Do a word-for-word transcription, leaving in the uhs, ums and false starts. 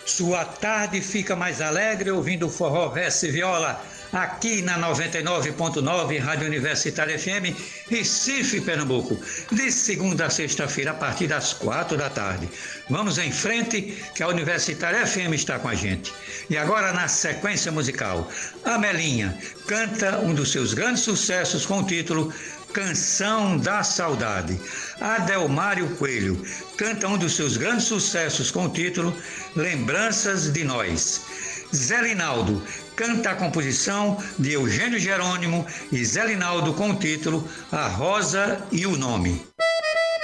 Sua tarde fica mais alegre ouvindo forró, verso e viola, aqui na noventa e nove ponto nove Rádio Universitária F M, Recife, Pernambuco, de segunda a sexta-feira, a partir das quatro da tarde. Vamos em frente, que a Universitária F M está com a gente. E agora, na sequência musical, a Melinha canta um dos seus grandes sucessos com o título Canção da Saudade. Adelmário Coelho canta um dos seus grandes sucessos com o título Lembranças de Nós. Zé Linaldo canta a composição de Eugênio Jerônimo e Zé Linaldo com o título A Rosa e o Nome.